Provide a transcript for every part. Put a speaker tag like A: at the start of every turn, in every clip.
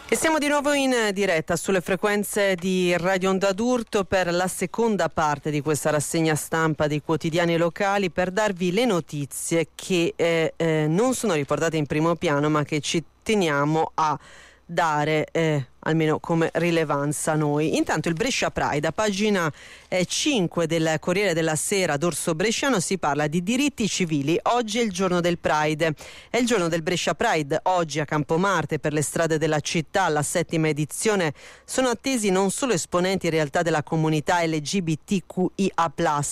A: E siamo di nuovo in diretta sulle frequenze di Radio Onda d'Urto per la seconda parte di questa rassegna stampa dei quotidiani locali, per darvi le notizie che non sono riportate in primo piano, ma che ci teniamo a dare almeno come rilevanza noi. Intanto il Brescia Pride, a pagina 5 del Corriere della Sera d'Orso Bresciano, si parla di diritti civili. Oggi è il giorno del Pride, è il giorno del Brescia Pride. Oggi a Campomarte, per le strade della città, alla 7ª edizione, sono attesi non solo esponenti in realtà della comunità LGBTQIA+,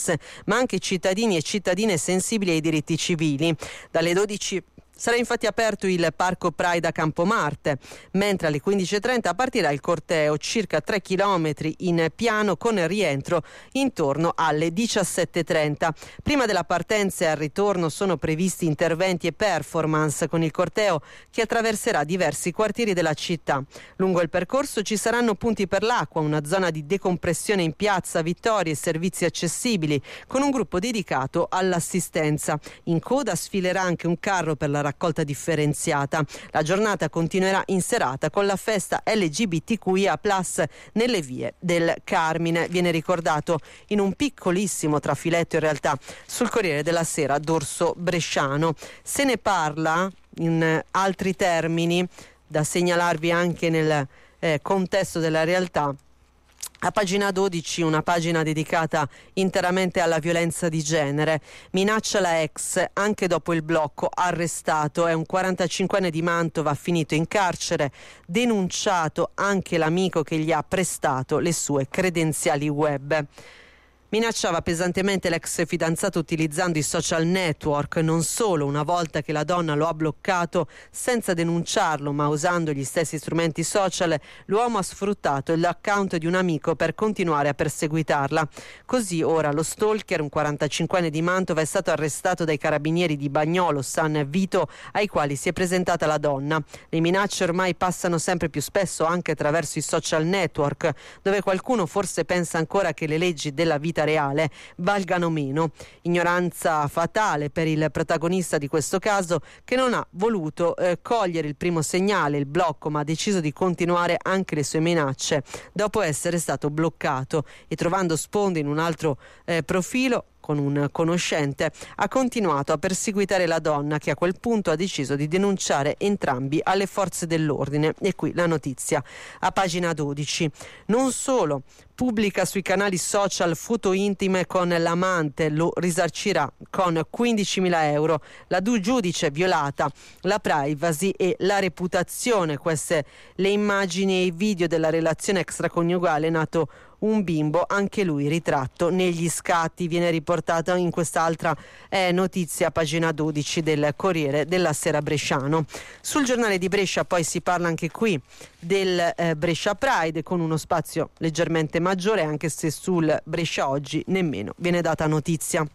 A: ma anche cittadini e cittadine sensibili ai diritti civili. Dalle 12 sarà infatti aperto il Parco Pride a Campomarte, mentre alle 15.30 partirà il corteo, circa 3 chilometri in piano, con rientro intorno alle 17.30. Prima della partenza e al ritorno sono previsti interventi e performance con il corteo, che attraverserà diversi quartieri della città. Lungo il percorso ci saranno punti per l'acqua, una zona di decompressione in piazza Vittoria e servizi accessibili, con un gruppo dedicato all'assistenza. In coda sfilerà anche un carro per la raccolta differenziata. La giornata continuerà in serata con la festa LGBTQIA+ nelle vie del Carmine. Viene ricordato in un piccolissimo trafiletto, in realtà, sul Corriere della Sera d'Orso Bresciano. Se ne parla in altri termini, da segnalarvi anche nel contesto della realtà. A pagina 12 una pagina dedicata interamente alla violenza di genere. Minaccia la ex anche dopo il blocco, arrestato. È un 45enne di Mantova, finito in carcere, denunciato anche l'amico che gli ha prestato le sue credenziali web. Minacciava pesantemente l'ex fidanzato utilizzando i social network. Non solo, una volta che la donna lo ha bloccato senza denunciarlo, ma usando gli stessi strumenti social, l'uomo ha sfruttato l'account di un amico per continuare a perseguitarla. Così ora lo stalker, un 45enne di Mantova, è stato arrestato dai carabinieri di Bagnolo San Vito, ai quali si è presentata la donna. Le minacce ormai passano sempre più spesso anche attraverso i social network, dove qualcuno forse pensa ancora che le leggi della vita reale valgano meno. Ignoranza fatale per il protagonista di questo caso, che non ha voluto cogliere il primo segnale, il blocco, ma ha deciso di continuare anche le sue minacce dopo essere stato bloccato, e trovando sponde in un altro profilo con un conoscente, ha continuato a perseguitare la donna, che a quel punto ha deciso di denunciare entrambi alle forze dell'ordine. E qui la notizia a pagina 12. Non solo, pubblica sui canali social foto intime con l'amante, lo risarcirà con 15.000 euro. La giudice violata la privacy e la reputazione. Queste le immagini e i video della relazione extraconiugale. Nato un bimbo, anche lui ritratto negli scatti. Viene riportata in quest'altra notizia, pagina 12 del Corriere della Sera Bresciano. Sul giornale di Brescia poi si parla anche qui del Brescia Pride, con uno spazio leggermente maggiore, anche se sul Brescia Oggi nemmeno viene data notizia.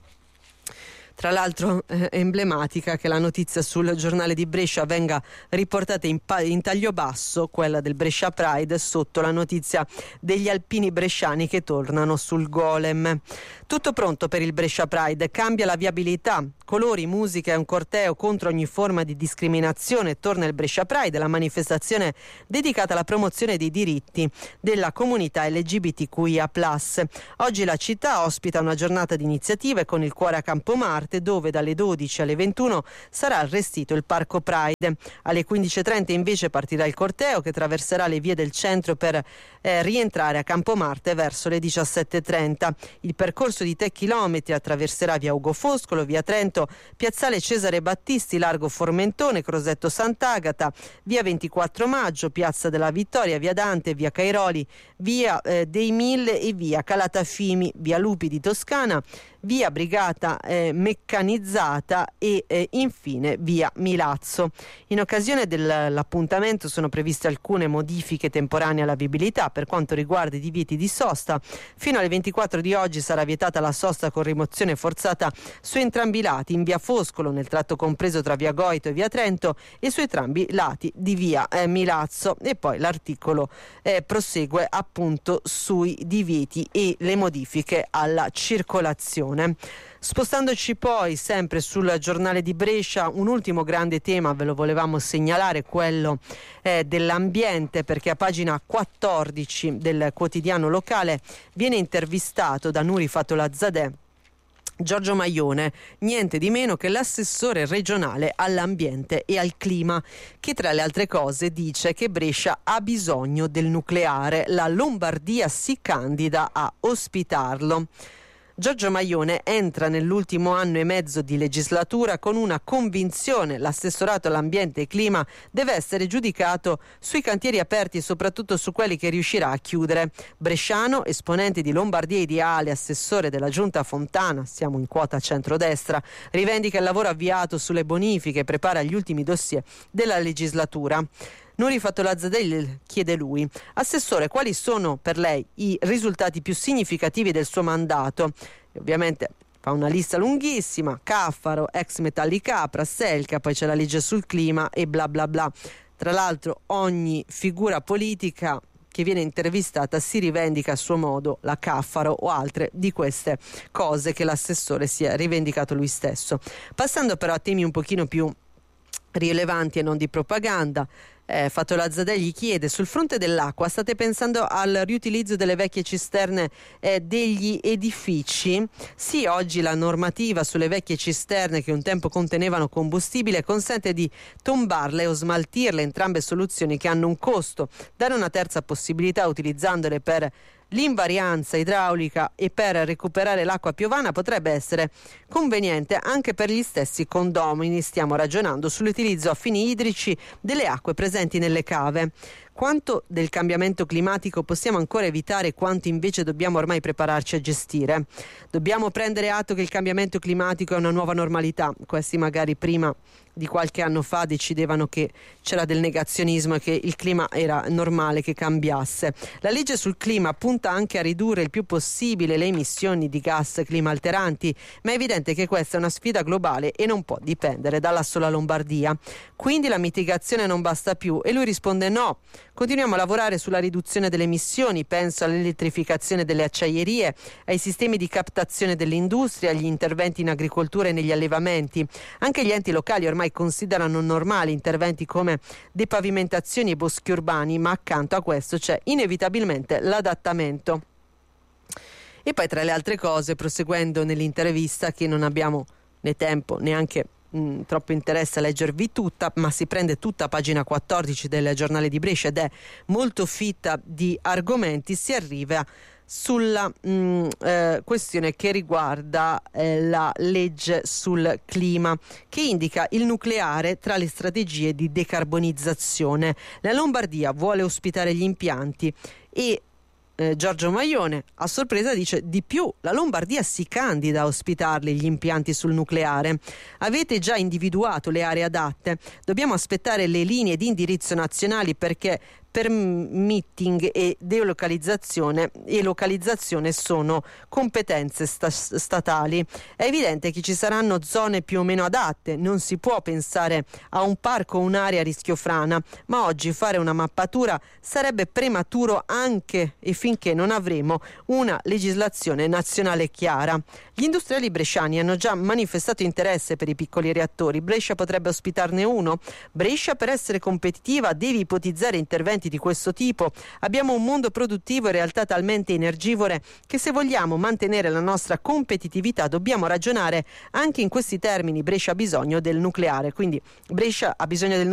A: Tra l'altro emblematica che la notizia sul giornale di Brescia venga riportata in taglio basso, quella del Brescia Pride, sotto la notizia degli alpini bresciani che tornano sul Golem. Tutto pronto per il Brescia Pride, cambia la viabilità, colori, musica e un corteo contro ogni forma di discriminazione. Torna il Brescia Pride, la manifestazione dedicata alla promozione dei diritti della comunità LGBTQIA+. Oggi la città ospita una giornata di iniziative con il cuore a Campomarte, dove dalle 12 alle 21 sarà allestito il Parco Pride. Alle 15.30 invece partirà il corteo, che attraverserà le vie del centro per rientrare a Campomarte verso le 17.30. Il percorso di 3 chilometri attraverserà via Ugo Foscolo, via Trento, piazzale Cesare Battisti, largo Formentone, Crosetto Sant'Agata, via 24 Maggio, piazza della Vittoria, via Dante, via Cairoli, via dei Mille e via Calatafimi, via Lupi di Toscana, via Brigata Meccanizzata e infine via Milazzo. In occasione dell'appuntamento sono previste alcune modifiche temporanee alla viabilità per quanto riguarda i divieti di sosta. Fino alle 24 di oggi sarà vietata la sosta con rimozione forzata su entrambi i lati in via Foscolo, nel tratto compreso tra via Goito e via Trento, e su entrambi i lati di via Milazzo. E poi l'articolo prosegue appunto sui divieti e le modifiche alla circolazione. Spostandoci poi sempre sul giornale di Brescia, un ultimo grande tema ve lo volevamo segnalare, quello dell'ambiente, perché a pagina 14 del quotidiano locale viene intervistato da Nuri Fatolazadeh Giorgio Maione, niente di meno che l'assessore regionale all'ambiente e al clima, che tra le altre cose dice che Brescia ha bisogno del nucleare, la Lombardia si candida a ospitarlo. Giorgio Maione entra nell'ultimo anno e mezzo di legislatura con una convinzione: l'assessorato all'ambiente e clima deve essere giudicato sui cantieri aperti e soprattutto su quelli che riuscirà a chiudere. Bresciano, esponente di Lombardia Ideale, assessore della Giunta Fontana, siamo in quota centrodestra, rivendica il lavoro avviato sulle bonifiche e prepara gli ultimi dossier della legislatura. Nuri Fatolazadeh chiede lui: assessore, quali sono per lei i risultati più significativi del suo mandato? E ovviamente fa una lista lunghissima: Caffaro, ex Metallicapra, Selca, poi c'è la legge sul clima e bla bla bla. Tra l'altro ogni figura politica che viene intervistata si rivendica a suo modo la Caffaro o altre di queste cose che l'assessore si è rivendicato lui stesso. Passando però a temi un pochino più rilevanti e non di propaganda, Fatolazadeh gli chiede: sul fronte dell'acqua state pensando al riutilizzo delle vecchie cisterne degli edifici? Sì, oggi la normativa sulle vecchie cisterne che un tempo contenevano combustibile consente di tombarle o smaltirle, entrambe soluzioni che hanno un costo. Dare una terza possibilità utilizzandole per l'invarianza idraulica e per recuperare l'acqua piovana potrebbe essere conveniente anche per gli stessi condomini. Stiamo ragionando sull'utilizzo a fini idrici delle acque presenti nelle cave. Quanto del cambiamento climatico possiamo ancora evitare e quanto invece dobbiamo ormai prepararci a gestire? Dobbiamo prendere atto che il cambiamento climatico è una nuova normalità. Questi magari prima di qualche anno fa decidevano che c'era del negazionismo e che il clima era normale che cambiasse. La legge sul clima punta anche a ridurre il più possibile le emissioni di gas climalteranti, ma è evidente che questa è una sfida globale e non può dipendere dalla sola Lombardia. Quindi la mitigazione non basta più, e lui risponde no. Continuiamo a lavorare sulla riduzione delle emissioni, penso all'elettrificazione delle acciaierie, ai sistemi di captazione dell'industria, agli interventi in agricoltura e negli allevamenti. Anche gli enti locali ormai considerano normali interventi come depavimentazioni e boschi urbani, ma accanto a questo c'è inevitabilmente l'adattamento. E poi, tra le altre cose, proseguendo nell'intervista, che non abbiamo né tempo neanche troppo interesse a leggervi tutta, ma si prende tutta pagina 14 del giornale di Brescia ed è molto fitta di argomenti, si arriva sulla questione che riguarda la legge sul clima, che indica il nucleare tra le strategie di decarbonizzazione. La Lombardia vuole ospitare gli impianti e Giorgio Maione a sorpresa dice di più: la Lombardia si candida a ospitarli gli impianti sul nucleare. Avete già individuato le aree adatte? Dobbiamo aspettare le linee di indirizzo nazionali, perché permitting e delocalizzazione e localizzazione sono competenze statali. È evidente che ci saranno zone più o meno adatte, non si può pensare a un parco o un'area a rischio frana, ma oggi fare una mappatura sarebbe prematuro anche e finché non avremo una legislazione nazionale chiara. Gli industriali bresciani hanno già manifestato interesse per i piccoli reattori. Brescia potrebbe ospitarne uno. Brescia, per essere competitiva, deve ipotizzare interventi di questo tipo. Abbiamo un mondo produttivo e realtà talmente energivore che, se vogliamo mantenere la nostra competitività, dobbiamo ragionare anche in questi termini. Brescia ha bisogno del nucleare, quindi Brescia ha bisogno del